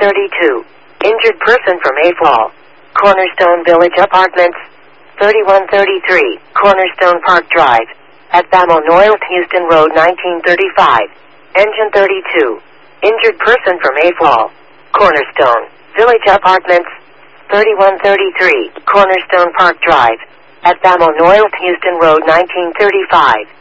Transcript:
3132. Injured person from AFOL. Cornerstone Village Apartments. 3133. Cornerstone Park Drive. At Bamo North Houston Road 1935. Engine 32. Injured person from AFOL. Cornerstone Village Apartments. 3133. Cornerstone Park Drive. At Bamo North Houston Road 1935.